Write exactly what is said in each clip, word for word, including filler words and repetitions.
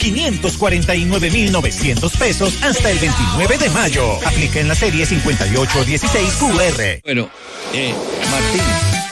quinientos cuarenta y nueve mil novecientos pesos hasta el veintinueve de mayo. Aplica en la serie cincuenta y ocho dieciséis Q R. Bueno, eh, Martín.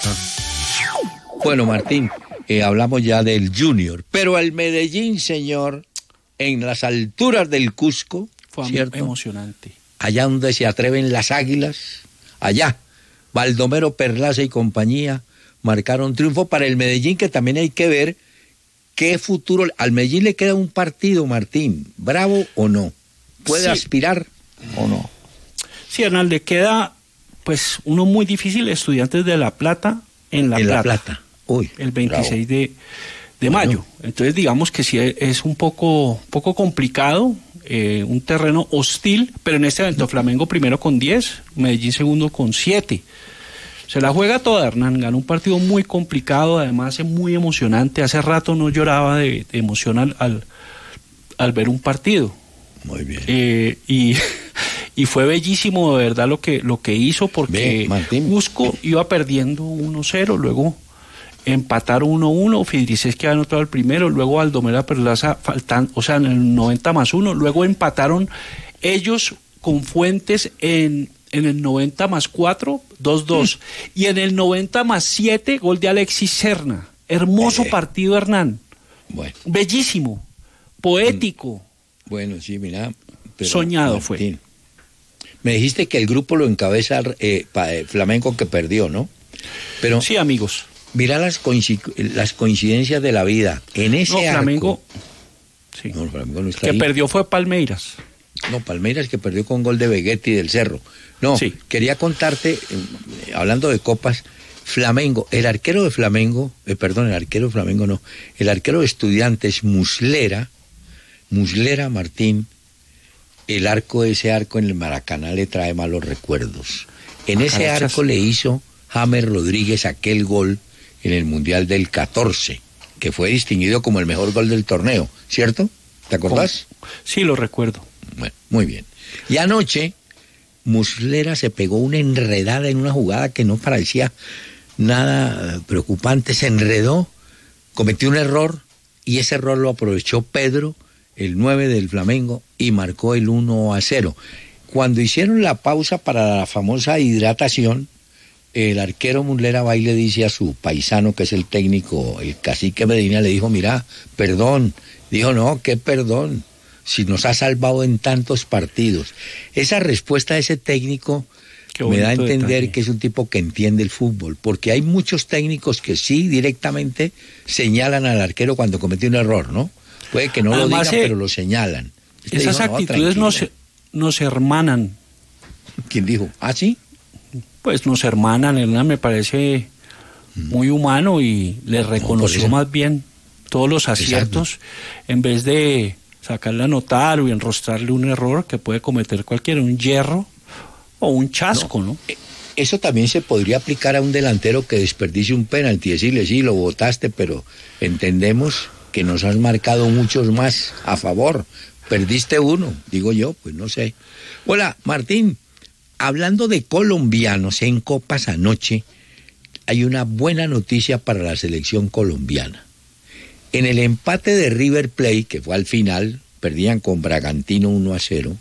Bueno, Martín, eh, hablamos ya del Junior, pero el Medellín, señor, en las alturas del Cusco, fue ¿cierto? Emocionante. Allá donde se atreven las águilas, allá, Baldomero Perlaza y compañía marcaron triunfo para el Medellín, que también hay que ver qué futuro. Al Medellín le queda un partido, Martín, ¿bravo o no? ¿Puede sí. aspirar o no? Sí, Hernán, le queda pues uno muy difícil, Estudiantes de La Plata en La en Plata. La Plata. Uy, el veintiséis bravo. de, de mayo. Bueno. Entonces digamos que sí es un poco, poco complicado, eh, un terreno hostil, pero en este evento Flamengo primero con diez, Medellín segundo con siete. Se la juega toda, Hernán, ganó un partido muy complicado, además es muy emocionante, hace rato no lloraba de, de emoción al, al, al ver un partido. Muy bien. Eh, y, y fue bellísimo de verdad lo que, lo que hizo, porque Ve, Cusco iba perdiendo uno cero, luego empataron uno uno, Fidrices que había anotado el primero, luego Baldomero Perlaza faltan, o sea, en el noventa más uno, luego empataron ellos con Fuentes en, en el noventa más cuatro, dos dos, mm. y en el noventa más siete, gol de Alexis Serna. Hermoso eh. partido, Hernán. Bueno. Bellísimo, poético. Bueno, sí, mira. Pero, soñado Martín, fue. Me dijiste que el grupo lo encabeza eh, Flamengo, que perdió, ¿no? Pero sí, amigos. Mira las, coincid- las coincidencias de la vida. En ese no, Flamengo, arco, sí. no, Flamengo no está que ahí. perdió fue Palmeiras. No, Palmeiras que perdió con gol de Veguetti del Cerro. No, sí. Quería contarte, eh, hablando de copas, Flamengo, el arquero de Flamengo, eh, perdón, el arquero de Flamengo no, el arquero de Estudiantes, Muslera, Muslera Martín, el arco de ese arco en el Maracaná le trae malos recuerdos. En ese Carachas. arco le hizo James Rodríguez aquel gol en el Mundial del catorce, que fue distinguido como el mejor gol del torneo, ¿cierto? ¿Te acordás? Sí, lo recuerdo. Bueno, muy bien. Y anoche, Muslera se pegó una enredada en una jugada que no parecía nada preocupante, se enredó, cometió un error, y ese error lo aprovechó Pedro, el nueve del Flamengo, y marcó el uno a cero. Cuando hicieron la pausa para la famosa hidratación, el arquero Muslera va y le dice a su paisano, que es el técnico, el cacique Medina, le dijo, mira, perdón. Dijo, no, qué perdón, si nos ha salvado en tantos partidos. Esa respuesta de ese técnico me da a entender detalle. Que es un tipo que entiende el fútbol, porque hay muchos técnicos que sí directamente señalan al arquero cuando comete un error, ¿no? Puede que no Además, lo digan, eh, pero lo señalan. Este esas dijo, actitudes no, nos, nos hermanan. ¿Quién dijo? ¿Ah, sí? Pues nos hermanan, Hernán, me parece muy humano, y le reconoció no, más bien todos los aciertos. Exacto. En vez de sacarle a notar o enrostrarle un error que puede cometer cualquiera, un hierro o un chasco, ¿no? ¿no? Eso también se podría aplicar a un delantero que desperdicie un penalti, decirle, sí, lo botaste, pero entendemos que nos has marcado muchos más a favor. Perdiste uno, digo yo, pues no sé. Hola, Martín. Hablando de colombianos en copas anoche, hay una buena noticia para la selección colombiana. En el empate de River Plate, que fue al final, perdían con Bragantino uno a cero,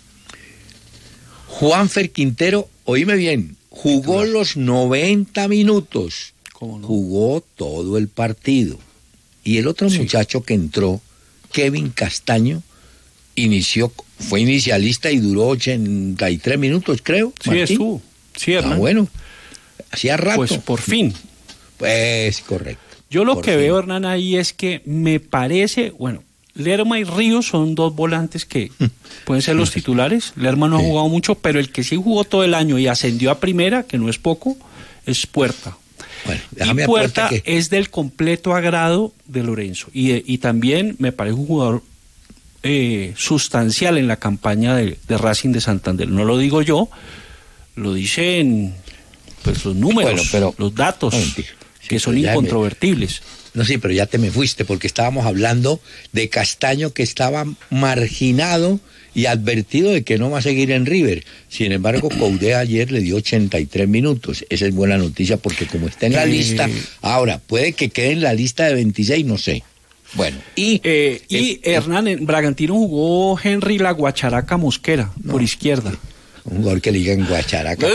Juanfer Quintero, oíme bien, jugó los noventa minutos, ¿Cómo no? Jugó todo el partido. Y el otro sí. muchacho que entró, Kevin Castaño, inició, fue inicialista y duró ochenta y tres minutos, creo. Sí, Martín. estuvo. Sí, Hernán. Ah, bueno, hacía rato. Pues por fin. Pues correcto. Yo lo por que fin. veo, Hernán, ahí es que me parece, bueno, Lerma y Ríos son dos volantes que pueden ser los titulares. Lerma no ha jugado mucho, pero el que sí jugó todo el año y ascendió a primera, que no es poco, es Puerta. Bueno, y Puerta que... es del completo agrado de Lorenzo. Y, y también me parece un jugador eh, sustancial en la campaña de, de Racing de Santander. No lo digo yo, lo dicen pues los números, bueno, pero, los datos, no, sí, que son incontrovertibles. Me... No, sí, pero ya te me fuiste, porque estábamos hablando de Castaño, que estaba marginado y advertido de que no va a seguir en River. Sin embargo, Coudé ayer le dio ochenta y tres minutos. Esa es buena noticia, porque como está en la eh... lista, ahora, puede que quede en la lista de veintiséis, no sé. Bueno, y, eh, y eh, Hernán, en Bragantino jugó Henry La Guacharaca Mosquera, no, por izquierda. Un gol que le digan Guacharaca.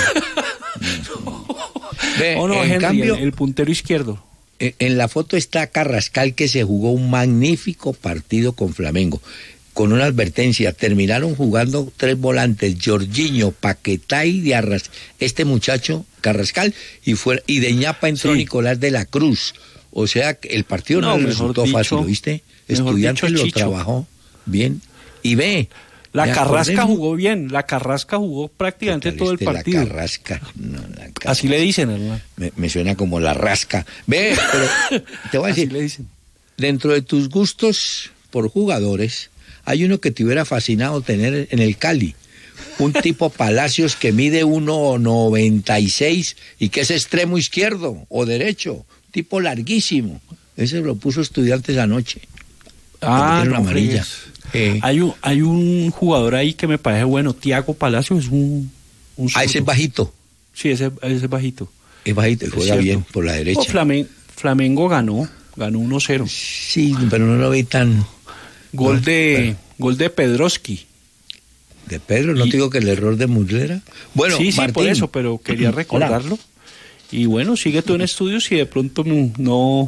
Ve, oh, no, en Henry, cambio, el, el puntero izquierdo. En la foto está Carrascal, que se jugó un magnífico partido con Flamengo, con una advertencia. Terminaron jugando tres volantes, Jorginho, Paquetá y Diarras. Este muchacho, Carrascal, y fue y de ñapa entró sí. Nicolás de la Cruz. O sea, el partido no, no le resultó dicho, fácil, ¿viste? Estudiantes lo Chicho. Trabajó bien. Y ve... La Carrasca acordé, jugó bien, la Carrasca jugó prácticamente todo el partido. La Carrasca, no, la Carrasca. Así le dicen, hermano. Me, me suena como la rasca. Ve, pero te voy a decir, Así le dicen. Dentro de tus gustos por jugadores, hay uno que te hubiera fascinado tener en el Cali. Un tipo Palacios que mide uno noventa y seis y que es extremo izquierdo o derecho. Tipo larguísimo. Ese lo puso Estudiantes anoche. Ah, no, amarilla. Eh. Hay, un, hay un jugador ahí que me parece bueno, Tiago Palacios, es un, un ah, ese es bajito. Sí, ese, ese es bajito. Es bajito, y juega bien por la derecha. Oh, Flamen, Flamengo ganó, ganó uno cero. Sí, pero no lo vi tan... Gol no, de pero... gol de Pedroski. ¿De Pedro? ¿No y... te digo que el error de Muslera? Bueno, sí, sí, Martín. por eso, pero quería recordarlo. Hola. Y bueno, sigue tú en estudios y de pronto no,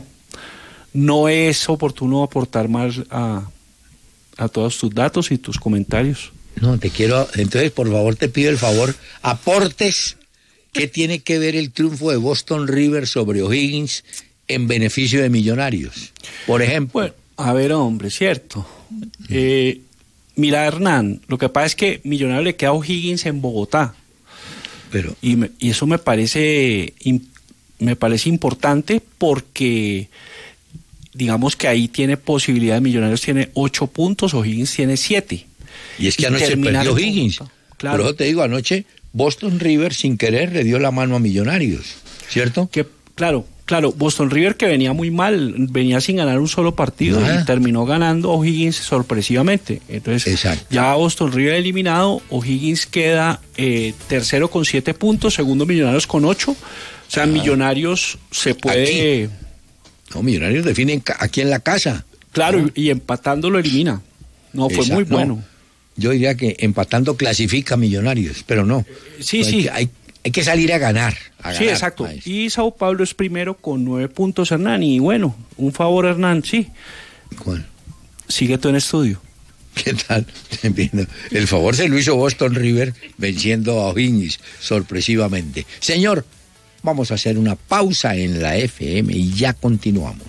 no es oportuno aportar más a... a todos tus datos y tus comentarios. No, te quiero, entonces por favor te pido el favor, aportes qué tiene que ver el triunfo de Boston River sobre O'Higgins en beneficio de Millonarios. Por ejemplo. Bueno, a ver, hombre, cierto. Eh, mira, Hernán, lo que pasa es que Millonarios le queda a O'Higgins en Bogotá. Pero y, me, y eso me parece me parece importante porque digamos que ahí tiene posibilidad, Millonarios tiene ocho puntos, O'Higgins tiene siete. Y es que y anoche perdió O'Higgins. Claro. Por eso te digo, anoche Boston River sin querer le dio la mano a Millonarios, ¿cierto? Que, claro, claro, Boston River que venía muy mal, venía sin ganar un solo partido Nada. y terminó ganando O'Higgins sorpresivamente. Entonces, Exacto. ya Boston River eliminado, O'Higgins queda eh, tercero con siete puntos, segundo Millonarios con ocho. O sea, ah. Millonarios se puede... Aquí. No, Millonarios definen aquí en la casa. Claro, ¿no? y, y empatando lo elimina. No, fue Exacto. muy bueno. No, yo diría que empatando clasifica Millonarios, pero no. Sí, no, sí. Hay que, hay, hay que salir a ganar. A sí, ganar, exacto. Maestro. Y Sao Paulo es primero con nueve puntos, Hernán. Y bueno, un favor, Hernán, sí. ¿Cuál? Sigue tú en estudio. ¿Qué tal? El favor se lo hizo Boston River venciendo a O'Higgins sorpresivamente. Señor, vamos a hacer una pausa en la F M y ya continuamos.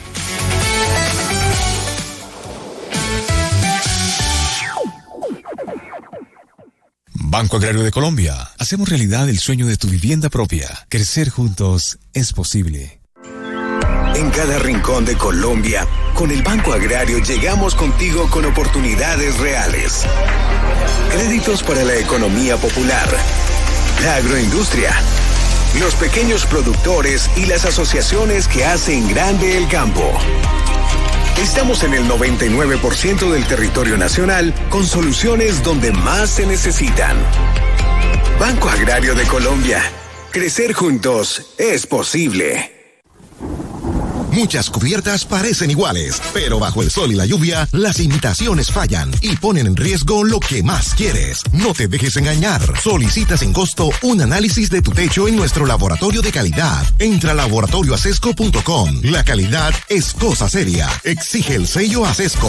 Banco Agrario de Colombia. Hacemos realidad el sueño de tu vivienda propia. Crecer juntos es posible. En cada rincón de Colombia, con el Banco Agrario llegamos contigo con oportunidades reales. Créditos para la economía popular, la agroindustria, los pequeños productores y las asociaciones que hacen grande el campo. Estamos en el noventa y nueve por ciento del territorio nacional con soluciones donde más se necesitan. Banco Agrario de Colombia. Crecer juntos es posible. Muchas cubiertas parecen iguales, pero bajo el sol y la lluvia, las imitaciones fallan y ponen en riesgo lo que más quieres. No te dejes engañar. Solicita sin costo un análisis de tu techo en nuestro laboratorio de calidad. Entra a laboratorio acesco punto com. La calidad es cosa seria. Exige el sello Acesco.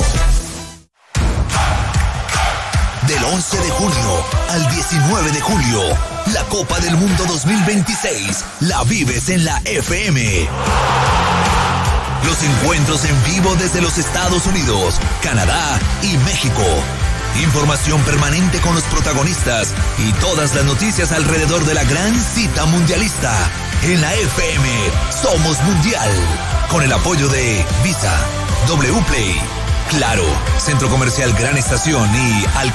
Del once de junio al diecinueve de julio, la Copa del Mundo dos mil veintiséis la vives en la F M. Los encuentros en vivo desde los Estados Unidos, Canadá y México. Información permanente con los protagonistas y todas las noticias alrededor de la gran cita mundialista. En la F M somos mundial. Con el apoyo de Visa, W Play, Claro, Centro Comercial Gran Estación y Al